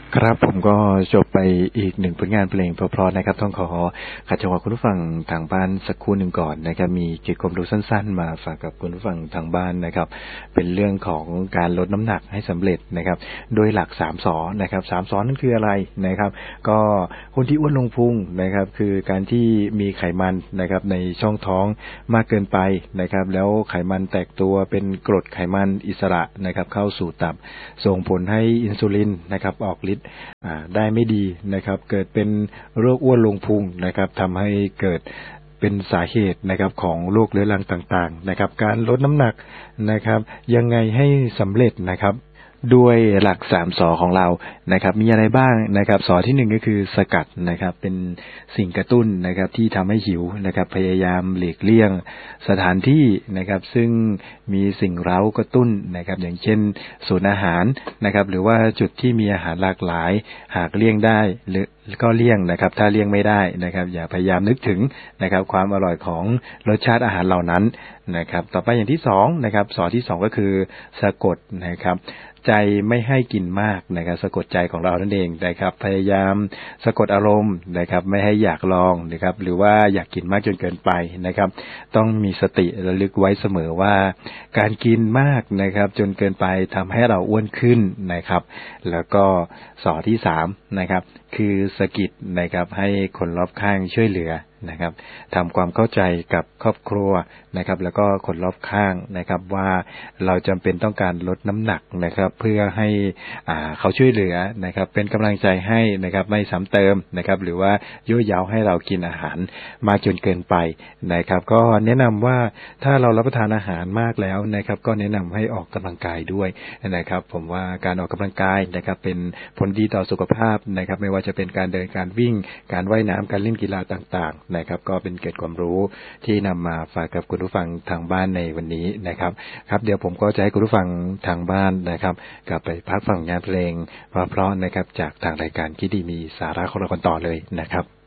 ครับผมก็จบไปอีกหนึ่งผลงานเพลงเพราะๆนะครับต้องขอขัดจังหวะคุณผู้ฟังทางบ้านสักครู่หนึ่งก่อนนะครับมีเกร็ดความรู้สั้นๆมาฝากกับคุณผู้ฟังทางบ้านนะครับเป็นเรื่องของการลดน้ำหนักให้สำเร็จนะครับโดยหลัก3สนะครับ3สนั่นคืออะไรนะครับก็คนที่อ้วนลงพุงนะครับคือการที่มีไขมันนะครับในช่องท้องมากเกินไปนะครับแล้วไขมันแตกตัวเป็นกรดไขมันอิสระนะครับเข้าสู่ตับส่งผลให้อินซูลินนะครับออกฤทธิ์ได้ไม่ดีนะครับเกิดเป็นโรคอ้วนลงพุงนะครับทำให้เกิดเป็นสาเหตุนะครับของโรคเรื้อรังต่างๆนะครับการลดน้ำหนักนะครับยังไงให้สำเร็จนะครับด้วยหลัก3สของเรานะครับมีอะไรบ้างนะครับสที่1ก็คือสกัดนะครับเป็นสิ่งกระตุ้นนะครับที่ทำให้หิวนะครับพยายามหลีกเลี่ยงสถานที่นะครับซึ่งมีสิ่งเร้ากระตุ้นนะครับอย่างเช่นศูนย์อาหารนะครับหรือว่าจุดที่มีอาหารหลากหลายหากเลี่ยงได้หรือก็เลี่ยงนะครับถ้าเลี่ยงไม่ได้นะครับอย่าพยายามนึกถึงนะครับความอร่อยของรสชาติอาหารเหล่านั้นนะครับต่อไปอย่างที่2นะครับสที่2ก็คือสะกดนะครับใจไม่ให้กินมากนะครับสะกดใจของเรานั่นเองนะครับพยายามสะกดอารมณ์นะครับไม่ให้อยากลองนะครับหรือว่าอยากกินมากจนเกินไปนะครับต้องมีสติระลึกไว้เสมอว่าการกินมากนะครับจนเกินไปทำให้เราอ้วนขึ้นนะครับแล้วก็ที่3นะครับคือสกิดนะครับให้คนรอบข้างช่วยเหลือนะครับทำความเข้าใจกับครอบครัวนะครับแล้วก็คนรอบข้างนะครับว่าเราจำเป็นต้องการลดน้ำหนักนะครับเพื่อให้เขาช่วยเหลือนะครับเป็นกำลังใจให้นะครับไม่ซ้ำเติมนะครับหรือว่ายั่วเย้าให้เรากินอาหารมากจนเกินไปนะครับก็แนะนำว่าถ้าเรารับประทานอาหารมากแล้วนะครับก็แนะนำให้ออกกำลังกายด้วยนะครับผมว่าการออกกำลังกายนะครับเป็นผลดีต่อสุขภาพนะครับไม่ว่าจะเป็นการเดินการวิ่งการว่ายน้ำการเล่นกีฬาต่างๆนะครับก็เป็นเกร็ดความรู้ที่นำมาฝากกับคุณผู้ฟังทางบ้านในวันนี้นะครับครับเดี๋ยวผมก็จะให้คุณผู้ฟังทางบ้านนะครับกลับไปพักฟังงานเพลงเพราะๆนะครับจากทางรายการคิดดีมีสาระของเรากันต่อเลยนะครับ